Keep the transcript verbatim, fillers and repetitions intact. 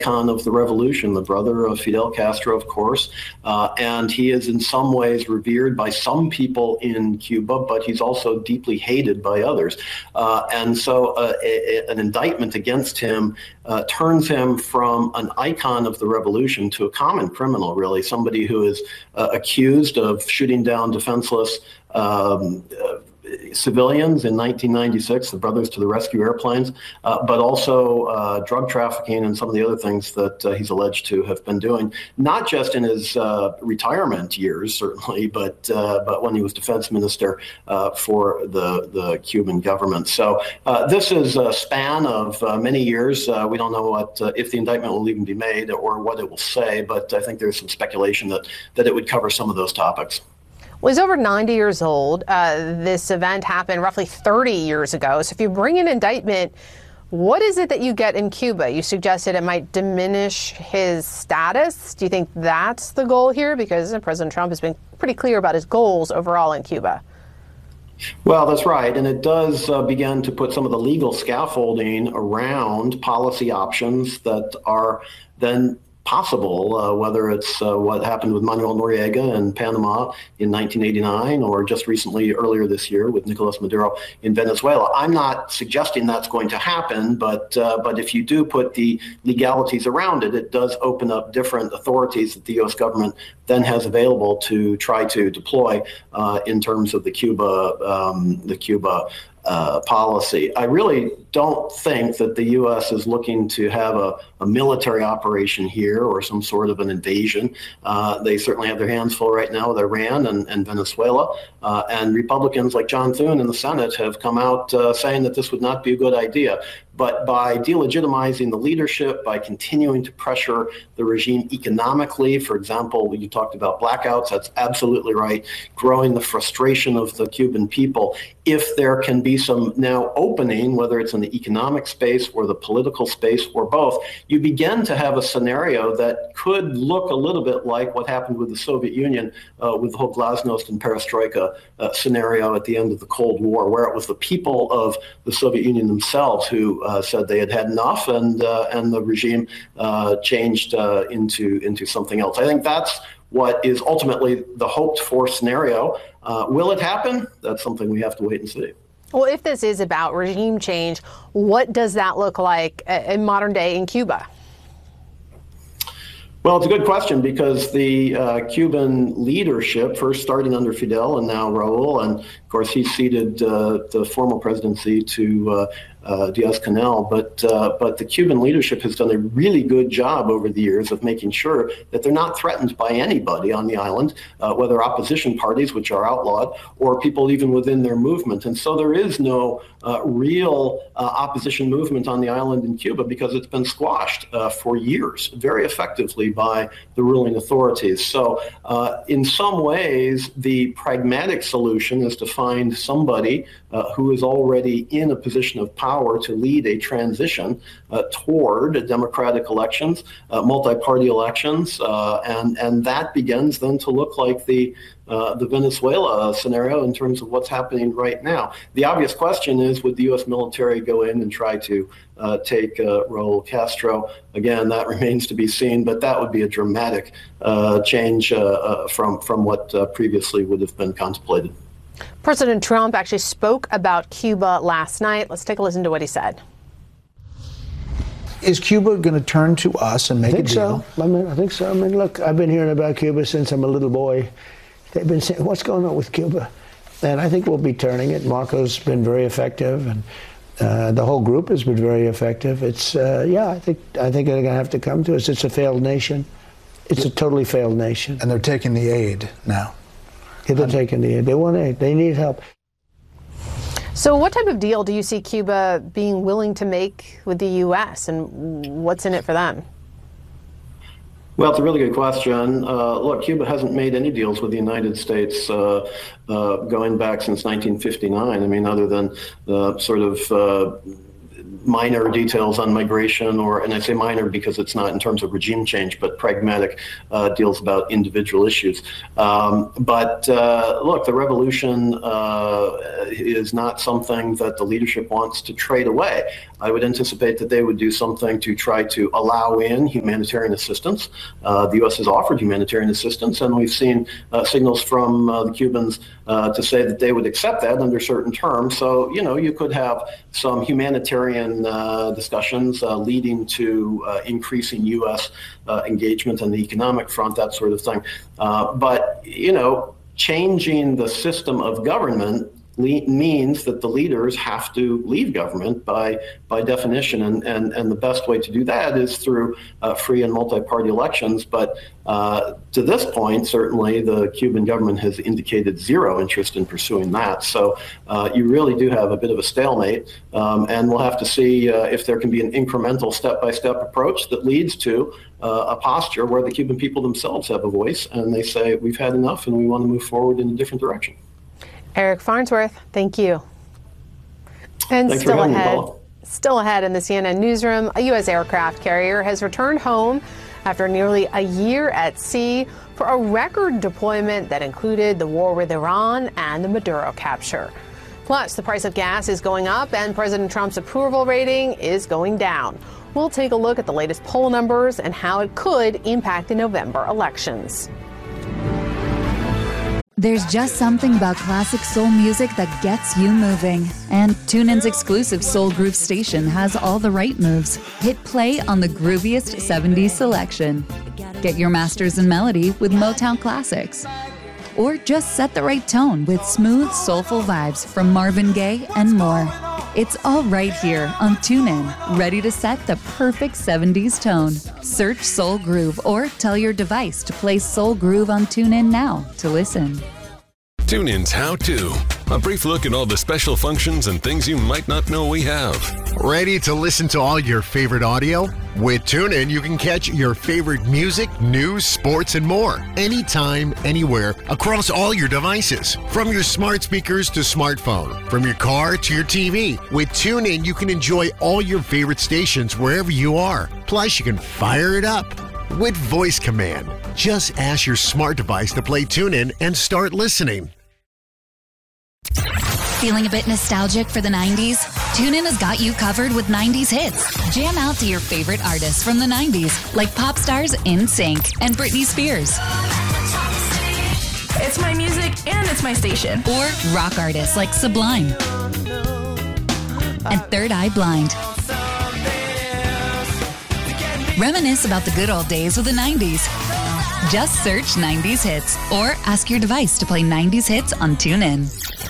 icon of the revolution, the brother of Fidel Castro, of course, uh, and he is in some ways revered by some people in Cuba, but he's also deeply hated by others. Uh, and so uh, a, a, an indictment against him uh, turns him from an icon of the revolution to a common criminal, really, somebody who is uh, accused of shooting down defenseless um, uh, civilians in nineteen ninety-six, the Brothers to the Rescue airplanes, uh, but also uh, drug trafficking and some of the other things that uh, he's alleged to have been doing, not just in his uh, retirement years, certainly, but uh, but when he was defense minister uh, for the, the Cuban government. So uh, this is a span of uh, many years. Uh, we don't know what uh, if the indictment will even be made or what it will say, but I think there's some speculation that, that it would cover some of those topics. Well, he's over ninety years old. Uh, this event happened roughly thirty years ago. So if you bring an indictment, what is it that you get in Cuba? You suggested it might diminish his status. Do you think that's the goal here? Because President Trump has been pretty clear about his goals overall in Cuba. Well, that's right. And it does uh, begin to put some of the legal scaffolding around policy options that are then possible, uh, whether it's uh, what happened with Manuel Noriega in Panama in nineteen eighty-nine or just recently earlier this year with Nicolas Maduro in Venezuela. I'm not suggesting that's going to happen, but uh, but if you do put the legalities around it, it does open up different authorities that the U S government then has available to try to deploy uh, in terms of the Cuba um, the Cuba Uh, policy. I really don't think that the U S is looking to have a, a military operation here or some sort of an invasion. Uh, they certainly have their hands full right now with Iran and, and Venezuela. Uh, and Republicans like John Thune in the Senate have come out uh, saying that this would not be a good idea. But by delegitimizing the leadership, by continuing to pressure the regime economically, for example, you talked about blackouts, that's absolutely right, growing the frustration of the Cuban people. If there can be some now opening, whether it's in the economic space or the political space or both, you begin to have a scenario that could look a little bit like what happened with the Soviet Union uh, with the whole Glasnost and Perestroika uh, scenario at the end of the Cold War, where it was the people of the Soviet Union themselves who uh, said they had had enough, and uh, and the regime uh, changed uh, into into something else. I think that's what is ultimately the hoped for scenario. Uh, will it happen? That's something we have to wait and see. Well, if this is about regime change, what does that look like in modern day in Cuba? Well, it's a good question because the uh, Cuban leadership, first starting under Fidel and now Raul, and of course he ceded uh, the formal presidency to uh, uh, Diaz-Canel, but uh, but the Cuban leadership has done a really good job over the years of making sure that they're not threatened by anybody on the island, uh, whether opposition parties, which are outlawed, or people even within their movement. And so there is no uh, real uh, opposition movement on the island in Cuba because it's been squashed uh, for years, very effectively by the ruling authorities. So uh, in some ways, the pragmatic solution is to find somebody uh, who is already in a position of power to lead a transition uh, toward democratic elections, uh, multi-party elections, uh, and, and that begins then to look like the Uh, the Venezuela scenario in terms of what's happening right now. The obvious question is, would the U S military go in and try to uh, take uh, Raul Castro? Again, that remains to be seen, but that would be a dramatic uh, change uh, uh, from, from what uh, previously would have been contemplated. President Trump actually spoke about Cuba last night. Let's take a listen to what he said. Is Cuba going to turn to us and make I think a deal? So. I mean, I think so. I mean, look, I've been hearing about Cuba since I'm a little boy. They've been saying, what's going on with Cuba? And I think we'll be turning it. Marco's been very effective, and uh, the whole group has been very effective. It's, uh, yeah, I think I think they're going to have to come to us. It's a failed nation. It's a totally failed nation. And they're taking the aid now. Yeah, they're taking the aid. They want aid. They need help. So what type of deal do you see Cuba being willing to make with the U S, and what's in it for them? Well, it's a really good question. Uh, look, Cuba hasn't made any deals with the United States uh, uh, going back since nineteen fifty-nine. I mean, other than the sort of uh, minor details on migration, or, and I say minor because it's not in terms of regime change, but pragmatic uh, deals about individual issues. Um, but uh, look, the revolution uh, is not something that the leadership wants to trade away. I would anticipate that they would do something to try to allow in humanitarian assistance. Uh, the U S has offered humanitarian assistance, and we've seen uh, signals from uh, the Cubans uh, to say that they would accept that under certain terms. So, you know, you could have some humanitarian uh, discussions uh, leading to uh, increasing U S uh, engagement on the economic front, that sort of thing. Uh, but, you know, changing the system of government Le- means that the leaders have to leave government by by definition, and, and, and the best way to do that is through uh, free and multi-party elections. But uh, to this point, certainly the Cuban government has indicated zero interest in pursuing that. So uh, you really do have a bit of a stalemate, um, and we'll have to see uh, if there can be an incremental step-by-step approach that leads to uh, a posture where the Cuban people themselves have a voice and they say, we've had enough and we want to move forward in a different direction. Eric Farnsworth, thank you. And Thanks still for having me, ahead, Paula. still ahead in the C N N newsroom, a U S aircraft carrier has returned home after nearly a year at sea for a record deployment that included the war with Iran and the Maduro capture. Plus, the price of gas is going up and President Trump's approval rating is going down. We'll take a look at the latest poll numbers and how it could impact the November elections. There's just something about classic soul music that gets you moving. And TuneIn's exclusive Soul Groove station has all the right moves. Hit play on the grooviest seventies selection. Get your masters in melody with Motown classics. Or just set the right tone with smooth, soulful vibes from Marvin Gaye and more. It's all right here on TuneIn, ready to set the perfect seventies tone. Search Soul Groove or tell your device to play Soul Groove on TuneIn now to listen. TuneIn's How To. A brief look at all the special functions and things you might not know we have. Ready to listen to all your favorite audio? With TuneIn, you can catch your favorite music, news, sports, and more. Anytime, anywhere, across all your devices. From your smart speakers to smartphone. From your car to your T V. With TuneIn, you can enjoy all your favorite stations wherever you are. Plus, you can fire it up with voice command. Just ask your smart device to play TuneIn and start listening. Feeling a bit nostalgic for the nineties? TuneIn has got you covered with nineties hits. Jam out to your favorite artists from the nineties, like pop stars NSYNC and Britney Spears. It's my music and it's my station. Or rock artists like Sublime and Third Eye Blind. Reminisce about the good old days of the nineties. Just search nineties hits or ask your device to play nineties hits on TuneIn.